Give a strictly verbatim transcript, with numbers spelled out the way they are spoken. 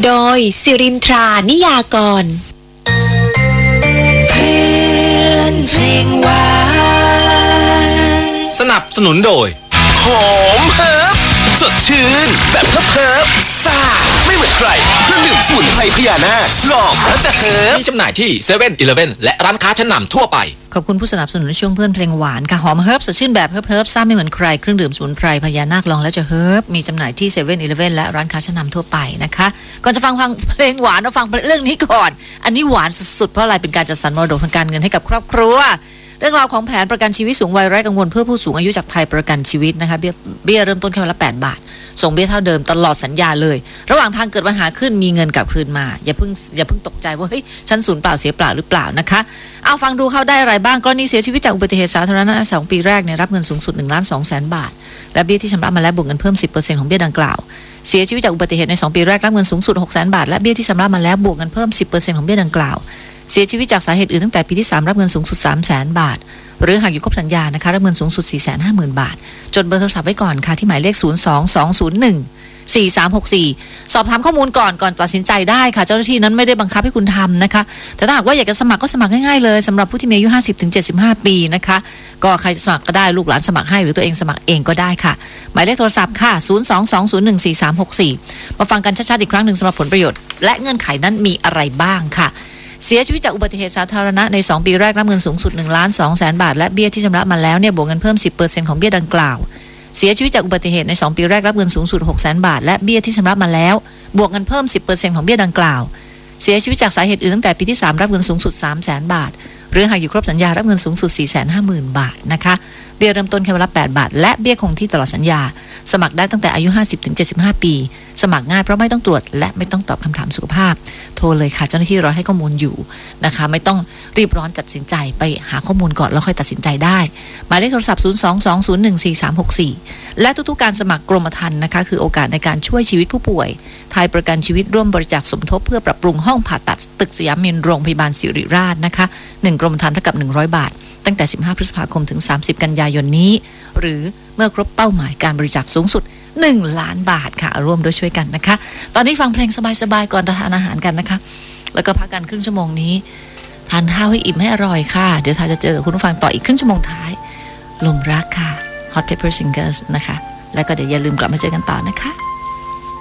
โดยสิรินทรานิยากรเพื่อนเพลงหวานสนับสนุนโดยหอมเฮิร์บสดชื่นแบบเฮิร์บเฮิร์บซ่าไม่เหมือนใครเครื่องดื่มสมุนไพรพญานาคลองแล้วจะเฮิร์บมีจำหน่ายที่เซเว่นอีเลฟเว่นและร้านค้าชั้นนำทั่วไปขอบคุณผู้สนับสนุนในช่วงเพื่อนเพลงหวานค่ะหอมเฮิร์บสดชื่นแบบเฮิร์บเฮิร์บซ่าไม่เหมือนใครเครื่องดื่มสมุนไพรพญานาคลองแล้วจะเฮิร์บมีจำหน่ายที่เซเว่นอีเลฟเว่นและร้านค้าชั้นนำทั่วไปนะคะก่อนจะฟังฟังเพลงหวานเราฟังเรื่องนี้ก่อนอันนี้หวานสุดๆเพราะอะไรเป็นการจัดสรรมรดกทางการเงินให้กับครอบครัวเรื่องราวของแผนประกันชีวิตสูงวัยไร้กังวลเพื่อผู้สูงอายุจากไทยประกันชีวิตนะคะเบี้ยเบี้ยเริ่มต้นแค่วันละแปดบาทส่งเบี้ยเท่าเดิมตลอดสัญญาเลยระหว่างทางเกิดปัญหาขึ้นมีเงินกลับคืนมาอย่าเพิ่งอย่าเพิ่งตกใจว่าเฮ้ยฉันสูญเปล่าเสียเปล่าหรือเปล่านะคะเอาฟังดูเข้าได้อะไรบ้างกรณีเสียชีวิตจากอุบัติเหตุสาธารณะสองปีแรกเนี่ยรับเงินสูงสุดหนึ่งล้านสองแสนบาทและเบี้ยที่ชำระมาแล้วบวกเงินเพิ่ม สิบเปอร์เซ็นต์ ของเบี้ยดังกล่าวเสียชีวิตจากอุบัติเหตุในสองปีแรกรับเงินสูงสุดหกแสนบาทและเบี้ยที่ชำระมาแล้วบวกเงินเพิ่ม สิบเปอร์เซ็นต์ ของเบี้ยดังกล่าวเสียชีวิตจากสาเหตุอื่นตั้งแต่ปีที่สามรับเงินสูงสุด สามแสนบาทหรือหากอยู่ครบสัญญานะคะรับเงินสูงสุด สี่แสนห้าหมื่น บาทจดเบอร์โทรศัพท์ไว้ก่อนค่ะที่หมายเลขศูนย์ สอง สอง ศูนย์ หนึ่ง สี่ สาม หก สี่สอบถามข้อมูลก่อนก่อนตัดสินใจได้ค่ะเจ้าหน้าที่นั้นไม่ได้บังคับให้คุณทำนะคะแต่ถ้าหากว่าอยากจะสมัครก็สมัครง่ายๆเลยสำหรับผู้ที่มีอายุ ห้าสิบถึงเจ็ดสิบห้า ปีนะคะก็ใครจะสมัครก็ได้ลูกหลานสมัครให้หรือตัวเองสมัครเองก็ได้ค่ะหมายเลขโทรศัพท์ค่ะศูนย์ สอง สอง ศูนย์ หนึ่ง สี่ สาม หก สี่มาฟังกันชัดๆอีกครั้งหนึ่งสำหรับผลประโยชน์และเงื่อนไขนั้นมีอะไรบ้างค่ะเสียชีวิตจากอุบัติเหตุสาธารณะในสองปีแรกรับเงินสูงสุดหนึ่งล้านสองแสนบาทและเบี้ยที่ชำระมาแล้วเนี่ยบวกเงินเพิ่ม สิบเปอร์เซ็นต์ ของเบี้ยดังกล่าวเสียชีวิตจากอุบัติเหตุในสองปีแรกรับเงินสูงสุดหกแสนบาทและเบี้ยที่ชำระมาแล้วบวกเงินเพิ่ม สิบเปอร์เซ็นต์ ของเบี้ยดังกล่าวเสียชีวิตจากสาเหตุอื่นตั้งแต่ปีที่สามรับเงินสูงสุด สามแสนบาทหรือหากอยู่ครบสัญญารับเงินสูงสุด สี่แสนห้าหมื่น บาทนะคะเบี้ยเริ่มต้นแค่วันละแปดบาทและเบี้ยคงที่ตลอดสัญญาสมัครได้ตั้งแต่อายุ ห้าสิบถึงเจ็ดสิบห้า ปีสมัครง่ายเพราะไม่ต้องตรวจและไม่ต้องตอบคำถามสุขภาพโทรเลยค่ะเจ้าหน้าที่รอให้ข้อมูลอยู่นะคะไม่ต้องรีบร้อนตัดสินใจไปหาข้อมูลก่อนแล้วค่อยตัดสินใจได้หมายเลขโทรศัพท์ศูนย์ สอง สอง ศูนย์ หนึ่ง สี่ สาม หก สี่และทุกๆการสมัครกรมธรรม์นะคะคือโอกาสในการช่วยชีวิตผู้ป่วยไทยประกันชีวิตร่วมบริจาคสมทบเพื่อปรับปรุงห้องผ่าตัดตึกสยามมินโรงพยาบาลศิริราชนะคะหนึ่งกรมธรรม์เท่ากับหนึ่งร้อยบาทตั้งแต่สิบห้าพฤษภาคมถึงสามสิบกันยายนนี้หรือเมื่อครบเป้าหมายการบริจาคสูงสุดหนึ่งล้านบาทค่ะร่วมด้วยช่วยกันนะคะตอนนี้ฟังเพลงสบายๆก่อนทานอาหารกันนะคะแล้วก็พักกันครึ่งชั่วโมงนี้ทานข้าวให้อิ่มให้อร่อยค่ะเดี๋ยวทาจะเจอกับคุณผู้ฟังต่ออีกครึ่งชั่วโมงท้ายลมรักค่ะ Hot Pepper Singers นะคะแล้วก็เดี๋ยวอย่าลืมกลับมาเจอกันต่อนะคะ